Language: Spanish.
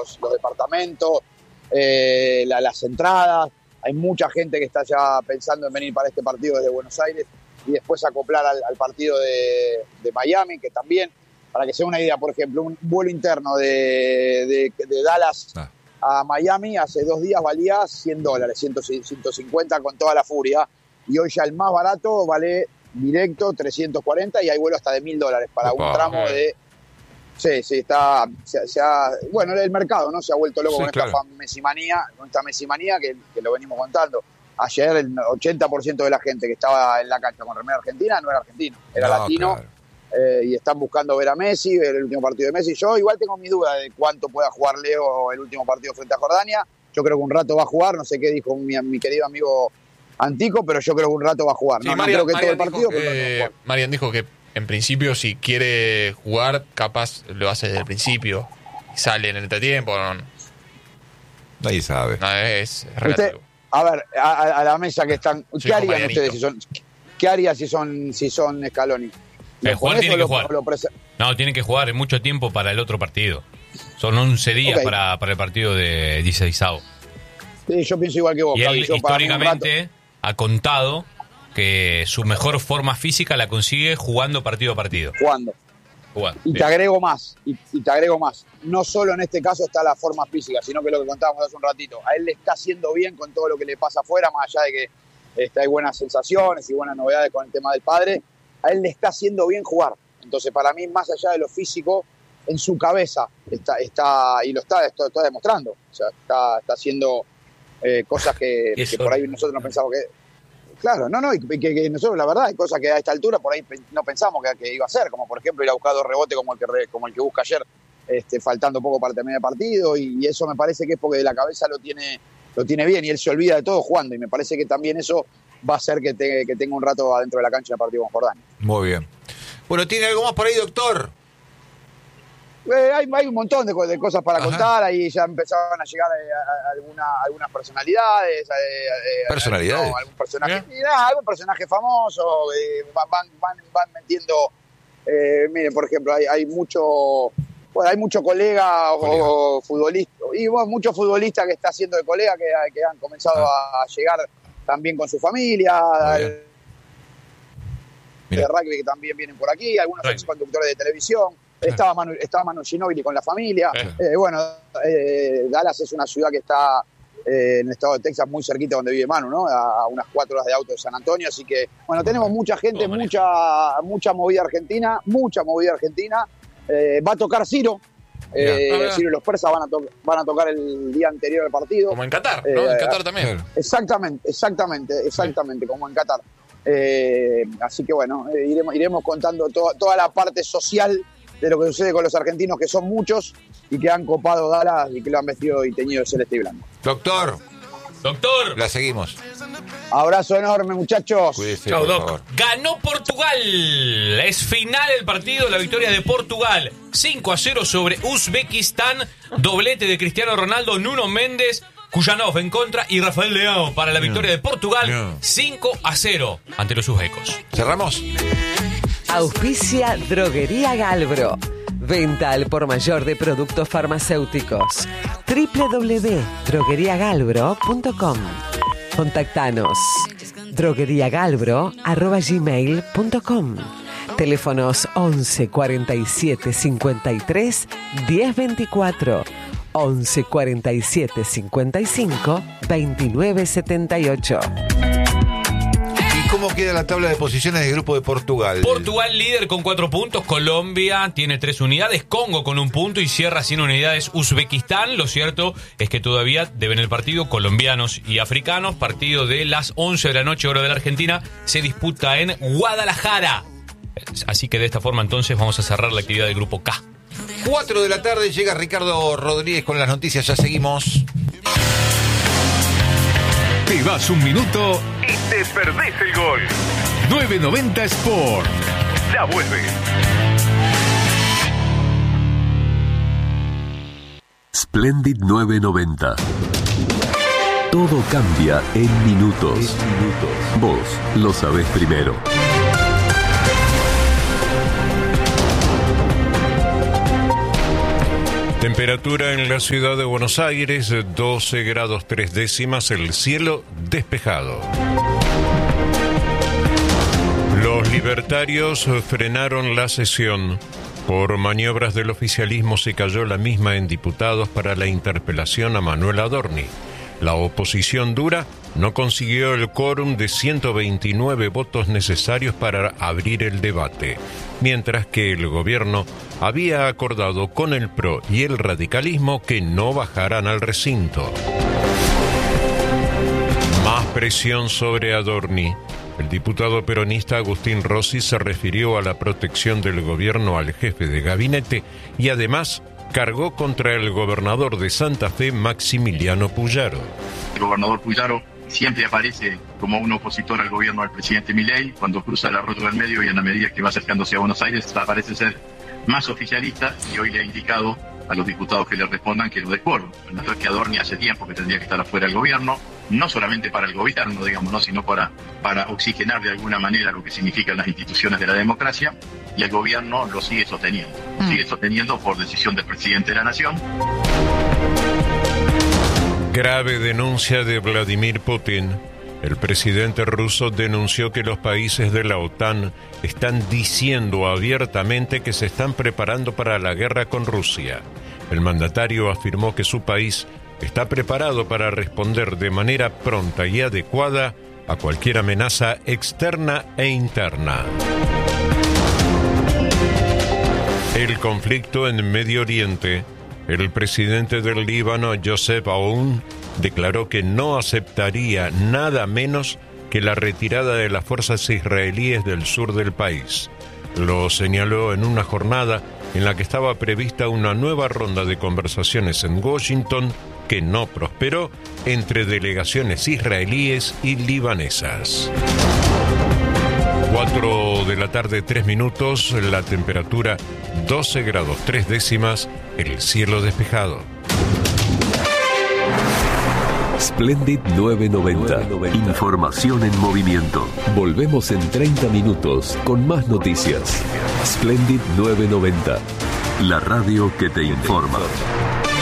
los departamentos, las entradas. Hay mucha gente que está ya pensando en venir para este partido desde Buenos Aires y después acoplar al partido de Miami, que también, para que sea una idea, por ejemplo, un vuelo interno de Dallas a Miami hace 2 días valía $100, 150 con toda la furia, y hoy ya el más barato vale directo 340 y hay vuelo hasta de $1,000 para un tramo de... Sí, está... bueno, el mercado, ¿no? Se ha vuelto loco con esta mesimanía que lo venimos contando. Ayer el 80% de la gente que estaba en la cancha con remera argentina no era argentino, era latino. Claro. Y están buscando ver a Messi, ver el último partido de Messi. Yo igual tengo mi duda de cuánto pueda jugar Leo el último partido frente a Jordania. Yo creo que un rato va a jugar, no sé qué dijo mi querido amigo Antico, pero yo creo que un rato va a jugar. Sí, no creo que todo el partido, pero Marian dijo que en principio si quiere jugar, capaz lo hace desde el principio y sale en el entretiempo. Nadie sabe. No, es relativo. A ver, a la mesa que están, ¿qué harían ustedes qué harían si son Scaloni? Jugar tiene que jugar. No, tienen que jugar mucho tiempo para el otro partido. Son 11 días para el partido de 16avo. Sí, yo pienso igual que vos, y Javi. Él históricamente ha contado que su mejor forma física la consigue jugando partido a partido. Jugando. Y te agrego más, no solo en este caso está la forma física, sino que lo que contábamos hace un ratito, a él le está haciendo bien con todo lo que le pasa afuera, más allá de que hay buenas sensaciones y buenas novedades con el tema del padre, a él le está haciendo bien jugar. Entonces, para mí, más allá de lo físico, en su cabeza está y lo está demostrando. O sea, está haciendo cosas que por ahí nosotros no pensamos que... Claro, y que nosotros, la verdad, hay cosas que a esta altura por ahí no pensamos que iba a ser, como por ejemplo ir a buscar 2 rebotes como el que busca ayer, faltando poco para terminar el partido, y eso me parece que es porque la cabeza lo tiene bien y él se olvida de todo jugando, y me parece que también eso va a hacer que tenga un rato adentro de la cancha en el partido con Jordania. Muy bien. Bueno, ¿tiene algo más por ahí, doctor? Hay un montón de cosas para contar. Ahí ya empezaron a llegar algunas personalidades. ¿Personalidades? Algún personaje famoso. Van metiendo. Miren, por ejemplo, hay mucho colega o futbolista. Y muchos futbolistas que está haciendo de colega que han comenzado a llegar también con su familia. De rugby que también vienen por aquí. Algunos ex conductores de televisión. Estaba Manu Ginóbili con la familia. Dallas es una ciudad que está en el estado de Texas, muy cerquita donde vive Manu, ¿no? A unas 4 horas de auto de San Antonio. Así que, bueno, tenemos mucha gente, mucha movida argentina. Va a tocar Ciro. Ciro y los persas van a tocar el día anterior al partido. Como en Qatar, ¿no? En Qatar también. Exactamente, como en Qatar. Así que bueno, iremos contando toda la parte social de lo que sucede con los argentinos, que son muchos y que han copado Dallas y que lo han vestido y teñido de celeste y blanco. Doctor, la seguimos. Abrazo enorme, muchachos. Cuídese. Chau, Doc. Ganó Portugal. Es final el partido, la victoria de Portugal 5-0 sobre Uzbekistán. Doblete de Cristiano Ronaldo, Nuno Méndez, Kujanov en contra y Rafael Leao para la victoria de Portugal 5-0 ante los uzbecos. Cerramos. Auspicia Droguería Galbro. Venta al por mayor de productos farmacéuticos. www.drogueriagalbro.com. Contactanos. drogueriagalbro@gmail.com. Teléfonos 11 47 53 10 24. 11 47 55 29 78. ¿Cómo queda la tabla de posiciones del grupo de Portugal? Portugal líder con 4 puntos, Colombia tiene 3 unidades, Congo con 1 punto y cierra sin unidades Uzbekistán. Lo cierto es que todavía deben el partido colombianos y africanos. Partido de las 11 de la noche, hora de la Argentina, se disputa en Guadalajara. Así que de esta forma entonces vamos a cerrar la actividad del grupo K. 4 de la tarde llega Ricardo Rodríguez con las noticias, ya seguimos. Te vas un minuto y te perdés el gol. 990 Sport. Ya vuelve. Splendid 990. Todo cambia en minutos. Vos lo sabés primero. Temperatura en la ciudad de Buenos Aires, 12 grados 3 décimas, el cielo despejado. Los libertarios frenaron la sesión. Por maniobras del oficialismo se cayó la misma en diputados para la interpelación a Manuel Adorni. La oposición dura no consiguió el quórum de 129 votos necesarios para abrir el debate, mientras que el gobierno había acordado con el PRO y el radicalismo que no bajaran al recinto. Más presión sobre Adorni. El diputado peronista Agustín Rossi se refirió a la protección del gobierno al jefe de gabinete y además cargó contra el gobernador de Santa Fe, Maximiliano Puyaro. El gobernador Puyaro siempre aparece como un opositor al gobierno del presidente Milei. Cuando cruza el arroyo del medio y en la medida que va acercándose a Buenos Aires parece ser más oficialista, y hoy le ha indicado a los diputados que le respondan que lo descuerdo. Es que Adorni hace tiempo que tendría que estar afuera del gobierno, no solamente para el gobierno, digamos, ¿no? Sino para oxigenar de alguna manera lo que significan las instituciones de la democracia, y el gobierno lo sigue sosteniendo por decisión del presidente de la Nación. Grave denuncia de Vladimir Putin. El presidente ruso denunció que los países de la OTAN están diciendo abiertamente que se están preparando para la guerra con Rusia. El mandatario afirmó que su país está preparado para responder de manera pronta y adecuada a cualquier amenaza externa e interna. El conflicto en Medio Oriente. El presidente del Líbano, Joseph Aoun, declaró que no aceptaría nada menos que la retirada de las fuerzas israelíes del sur del país. Lo señaló en una jornada en la que estaba prevista una nueva ronda de conversaciones en Washington que no prosperó entre delegaciones israelíes y libanesas. 4 de la tarde, 3 minutos, la temperatura 12 grados 3 décimas, el cielo despejado. Splendid 990. Información en movimiento. Volvemos en 30 minutos con más noticias. Splendid 990. La radio que te informa.